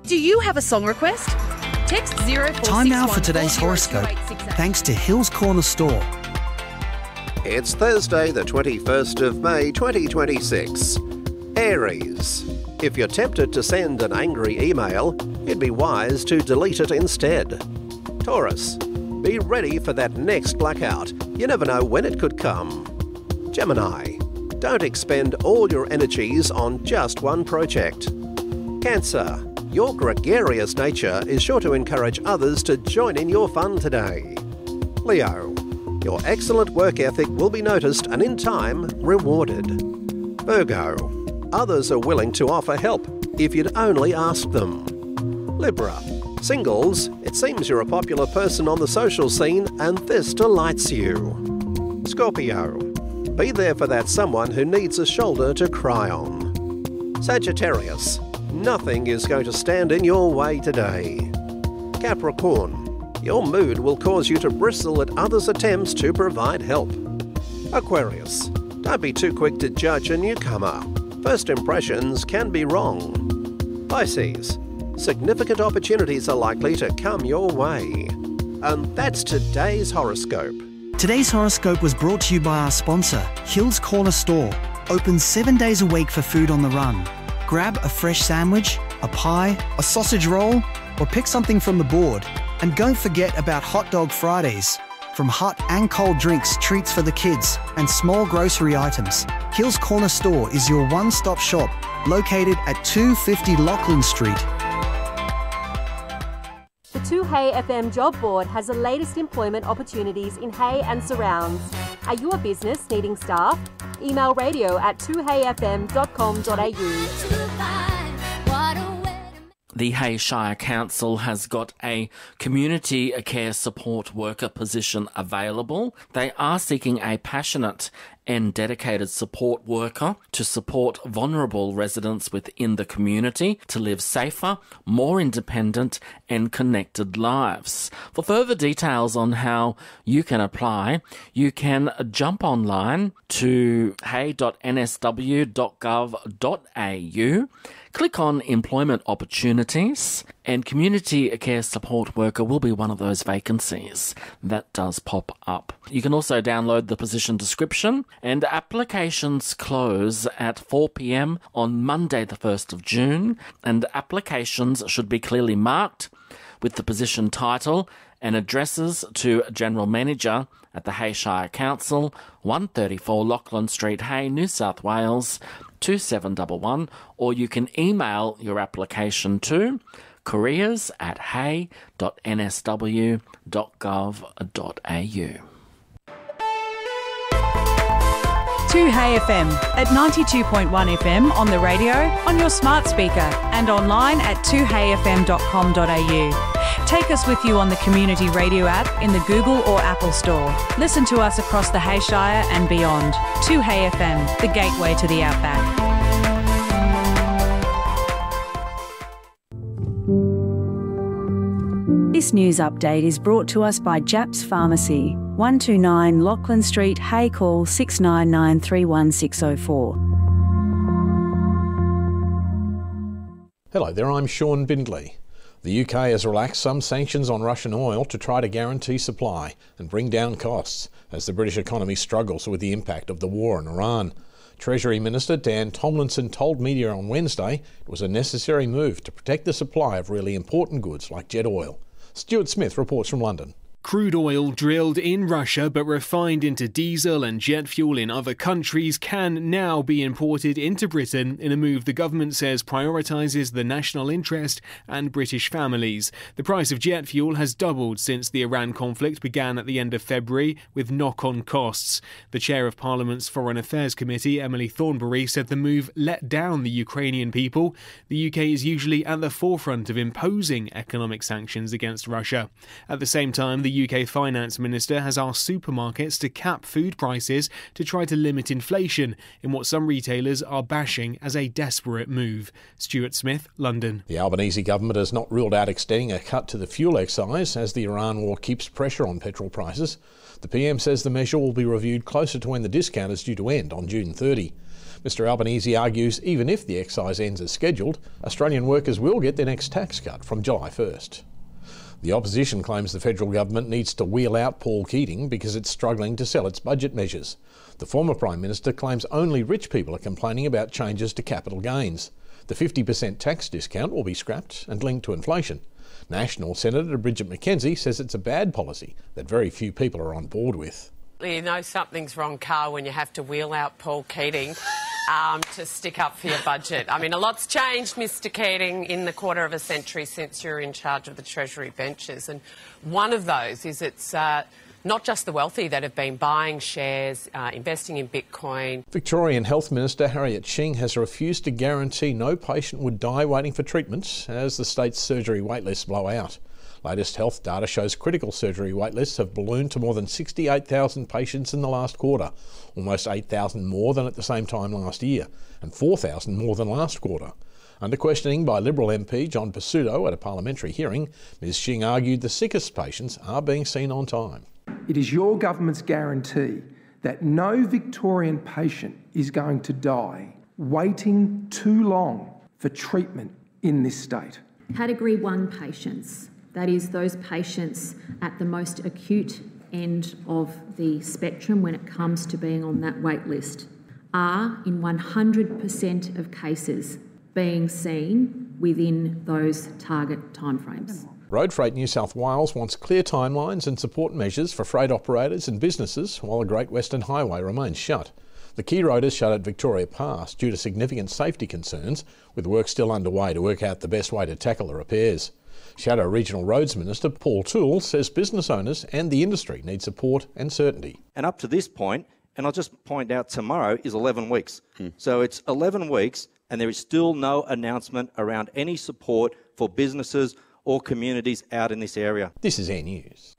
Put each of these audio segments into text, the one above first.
Do you have a song request? Text 0461 Time now for today's horoscope, thanks to Hills Corner Store. It's Thursday, the 21st of May 2026. Aries. If you're tempted to send an angry email, it'd be wise to delete it instead. Taurus. Be ready for that next blackout. You never know when it could come. Gemini. Don't expend all your energies on just one project. Cancer. Your gregarious nature is sure to encourage others to join in your fun today. Leo. Your excellent work ethic will be noticed and in time rewarded. Virgo. Others are willing to offer help if you'd only ask them. Libra. Singles, it seems you're a popular person on the social scene and this delights you. Scorpio. Be there for that someone who needs a shoulder to cry on. Sagittarius. Nothing is going to stand in your way today. Capricorn. Your mood will cause you to bristle at others' attempts to provide help. Aquarius. Don't be too quick to judge a newcomer. First impressions can be wrong. Pisces. Significant opportunities are likely to come your way. And that's today's horoscope. Today's horoscope was brought to you by our sponsor, Hills Corner Store. Open 7 days a week for food on the run. Grab a fresh sandwich, a pie, a sausage roll, or pick something from the board. And don't forget about Hot Dog Fridays. From hot and cold drinks, treats for the kids, and small grocery items, Hills Corner Store is your one-stop shop, located at 250 Lachlan Street. The 2Hey FM job board has the latest employment opportunities in Hay and surrounds. Are you a business needing staff? Email radio@2heyfm.com.au. The Hay Shire Council has got a community care support worker position available. They are seeking a passionate and dedicated support worker to support vulnerable residents within the community to live safer, more independent and connected lives. For further details on how you can apply, you can jump online to hay.nsw.gov.au, click on Employment Opportunities, and Community Care Support Worker will be one of those vacancies that does pop up. You can also download the position description, and applications close at 4 p.m. on Monday the 1st of June, and applications should be clearly marked with the position title and addresses to General Manager at the Hay Shire Council, 134 Lachlan Street, Hay, New South Wales, 2711, or you can email your application to careers@hay.nsw.gov.au. 2Hey FM at 92.1 FM on the radio, on your smart speaker and online at 2heyfm.com.au. Take us with you on the Community Radio app in the Google or Apple Store. Listen to us across the Hay Shire and beyond. 2Hey FM, the gateway to the outback. This news update is brought to us by Japs Pharmacy, 129 Lachlan Street, Hay. Call 699 31604. Hello there, I'm Sean Bindley. The UK has relaxed some sanctions on Russian oil to try to guarantee supply and bring down costs as the British economy struggles with the impact of the war in Iran. Treasury Minister Dan Tomlinson told media on Wednesday it was a necessary move to protect the supply of really important goods like jet oil. Stuart Smith reports from London. Crude oil drilled in Russia but refined into diesel and jet fuel in other countries can now be imported into Britain in a move the government says prioritises the national interest and British families. The price of jet fuel has doubled since the Iran conflict began at the end of February, with knock-on costs. The chair of Parliament's Foreign Affairs Committee, Emily Thornberry, said the move let down the Ukrainian people. The UK is usually at the forefront of imposing economic sanctions against Russia. At the same time, the UK Finance Minister has asked supermarkets to cap food prices to try to limit inflation in what some retailers are bashing as a desperate move. Stuart Smith, London. The Albanese government has not ruled out extending a cut to the fuel excise as the Iran war keeps pressure on petrol prices. The PM says the measure will be reviewed closer to when the discount is due to end on June 30. Mr Albanese argues even if the excise ends as scheduled, Australian workers will get their next tax cut from July 1st. The opposition claims the federal government needs to wheel out Paul Keating because it's struggling to sell its budget measures. The former Prime Minister claims only rich people are complaining about changes to capital gains. The 50% tax discount will be scrapped and linked to inflation. National Senator Bridget McKenzie says it's a bad policy that very few people are on board with. You know something's wrong, Carl, when you have to wheel out Paul Keating to stick up for your budget. I mean, a lot's changed, Mr Keating, in the quarter of a century since you're in charge of the Treasury benches. And one of those is it's not just the wealthy that have been buying shares, investing in Bitcoin. Victorian Health Minister Harriet Shing has refused to guarantee no patient would die waiting for treatments as the state's surgery waitlists blow out. Latest health data shows critical surgery waitlists have ballooned to more than 68,000 patients in the last quarter, almost 8,000 more than at the same time last year, and 4,000 more than last quarter. Under questioning by Liberal MP John Pesutto at a parliamentary hearing, Ms Shing argued the sickest patients are being seen on time. It is your government's guarantee that no Victorian patient is going to die waiting too long for treatment in this state. Category 1 patients, that is those patients at the most acute end of the spectrum when it comes to being on that wait list, are in 100% of cases being seen within those target timeframes. Road Freight New South Wales wants clear timelines and support measures for freight operators and businesses while the Great Western Highway remains shut. The key road is shut at Victoria Pass due to significant safety concerns, with work still underway to work out the best way to tackle the repairs. Shadow Regional Roads Minister Paul Toole says business owners and the industry need support and certainty. And up to this point, and I'll just point out tomorrow is 11 weeks. So it's 11 weeks and there is still no announcement around any support for businesses or communities out in this area. This is Air News.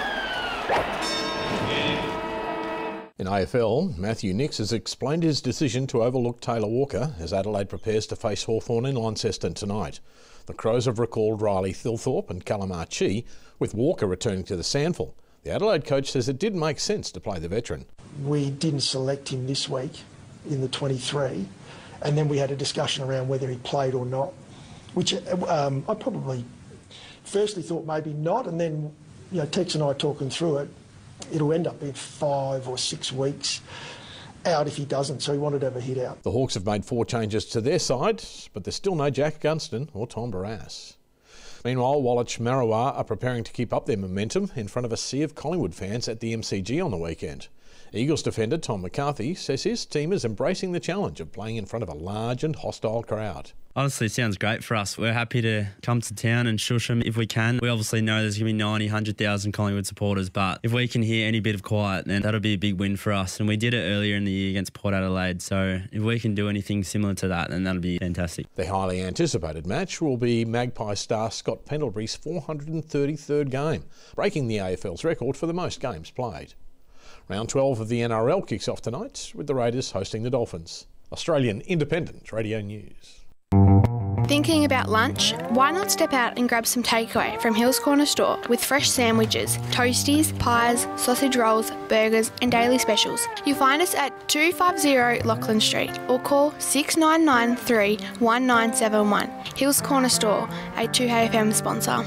In AFL, Matthew Nicks has explained his decision to overlook Taylor Walker as Adelaide prepares to face Hawthorn in Launceston tonight. The Crows have recalled Riley Thilthorpe and Callum Archie, with Walker returning to the Sandful. The Adelaide coach says it did make sense to play the veteran. We didn't select him this week in the 23, and then we had a discussion around whether he played or not, which I probably firstly thought maybe not, and then Tex and I talking through it, it'll end up being 5 or 6 weeks out if he doesn't, so he wanted to have a hit out. The Hawks have made 4 changes to their side, but there's still no Jack Gunston or Tom Barrass. Meanwhile, Woolwich Marooa are preparing to keep up their momentum in front of a sea of Collingwood fans at the MCG on the weekend. Eagles defender Tom McCarthy says his team is embracing the challenge of playing in front of a large and hostile crowd. Honestly, it sounds great for us. We're happy to come to town and shush them if we can. We obviously know there's going to be 90, 100,000 Collingwood supporters, but if we can hear any bit of quiet, then that'll be a big win for us. And we did it earlier in the year against Port Adelaide, so if we can do anything similar to that, then that'll be fantastic. The highly anticipated match will be Magpie star Scott Pendlebury's 433rd game, breaking the AFL's record for the most games played. Round 12 of the NRL kicks off tonight, with the Raiders hosting the Dolphins. Australian Independent Radio News. Thinking about lunch? Why not step out and grab some takeaway from Hills Corner Store with fresh sandwiches, toasties, pies, sausage rolls, burgers and daily specials. You find us at 250 Lachlan Street or call 6993 1971. Hills Corner Store, a 2HFM sponsor.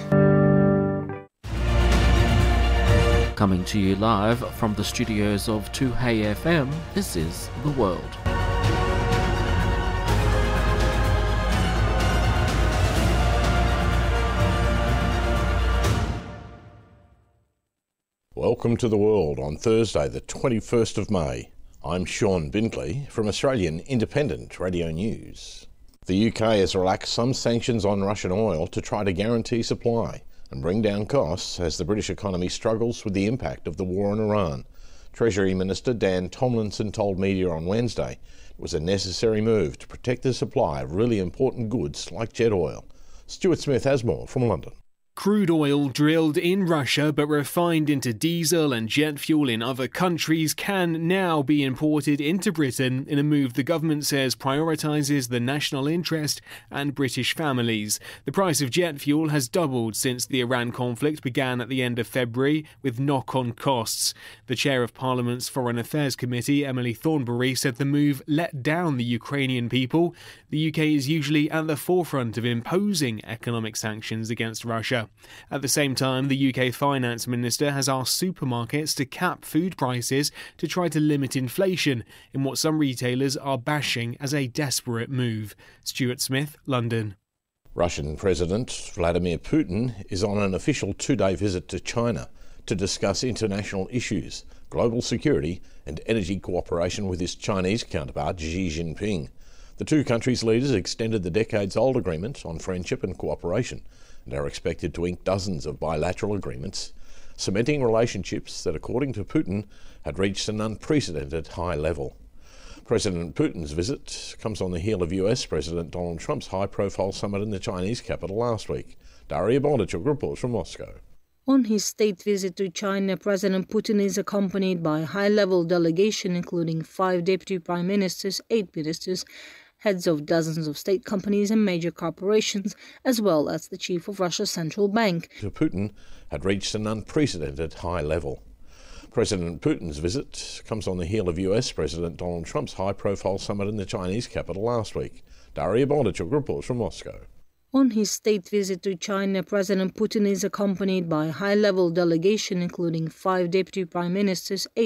Coming to you live from the studios of 2HFM, this is The World. Welcome to The World on Thursday, the 21st of May. I'm Sean Bindley from Australian Independent Radio News. The UK has relaxed some sanctions on Russian oil to try to guarantee supply and bring down costs as the British economy struggles with the impact of the war in Iran. Treasury Minister Dan Tomlinson told media on Wednesday it was a necessary move to protect the supply of really important goods like jet oil. Stuart Smith has more from London. Crude oil drilled in Russia but refined into diesel and jet fuel in other countries can now be imported into Britain in a move the government says prioritises the national interest and British families. The price of jet fuel has doubled since the Iran conflict began at the end of February, with knock-on costs. The chair of Parliament's Foreign Affairs Committee, Emily Thornberry, said the move let down the Ukrainian people. The UK is usually at the forefront of imposing economic sanctions against Russia. At the same time, the UK Finance Minister has asked supermarkets to cap food prices to try to limit inflation, in what some retailers are bashing as a desperate move. Stuart Smith, London. Russian President Vladimir Putin is on an official 2-day visit to China to discuss international issues, global security and energy cooperation with his Chinese counterpart Xi Jinping. The two countries' leaders extended the decades-old agreement on friendship and cooperation and are expected to ink dozens of bilateral agreements, cementing relationships that, according to Putin, had reached an unprecedented high level. President Putin's visit comes on the heel of US President Donald Trump's high-profile summit in the Chinese capital last week. Daria Bondarchuk reports from Moscow. On his state visit to China, President Putin is accompanied by a high-level delegation including 5 deputy prime ministers, 8 ministers, heads of dozens of state companies and major corporations, as well as the chief of Russia's central bank. Putin had reached an unprecedented high level. President Putin's visit comes on the heel of US President Donald Trump's high-profile summit in the Chinese capital last week. Daria Bondarchuk reports from Moscow. On his state visit to China, President Putin is accompanied by a high-level delegation including 5 deputy prime ministers, 8